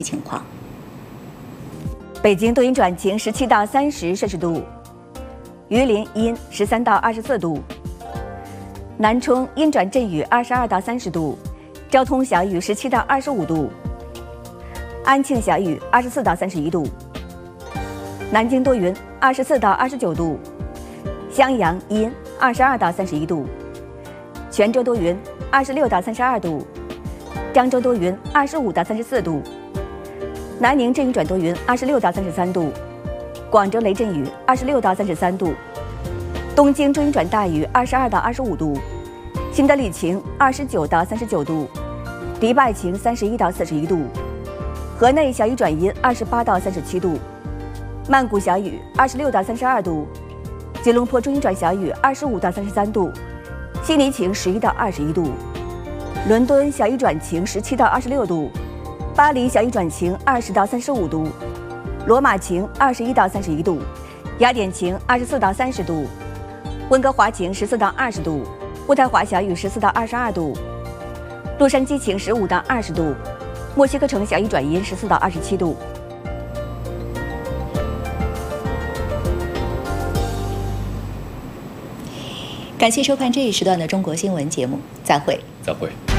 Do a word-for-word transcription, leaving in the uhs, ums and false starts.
情况。 北京多云转晴，十七到三十摄氏度；榆林阴，十三到二十四度；南充阴转阵雨，二十二到三十度；昭通小雨，十七到二十五度；安庆小雨，二十四到三十一度；南京多云，二十四到二十九度；襄阳阴，二十二到三十一度；泉州多云，二十六到三十二度；漳州多云，二十五到三十四度；南宁阵雨转多云，二十六到三十三度；广州雷阵雨，二十六到三十三度；东京多云转大雨，二十二到二十五度；新德里晴，二十九到三十九度；迪拜晴，三十一到四十一度；河内小雨转阴，二十八到三十七度；曼谷小雨，二十六到三十二度；吉隆坡多云转小雨，二十五到三十三度；悉尼晴，十一到二十一度；伦敦小雨转晴，十七到二十六度；巴黎小雨转晴，二十到三十五度；罗马晴，二十一到三十一度；雅典晴，二十四到三十度；温哥华晴，十四到二十度；渥太华小雨，十四到二十二度；洛杉矶晴，十五到二十度；墨西哥城小雨转阴，十四到二十七度。 感谢收看这一时段的中国新闻节目，再会。 再会。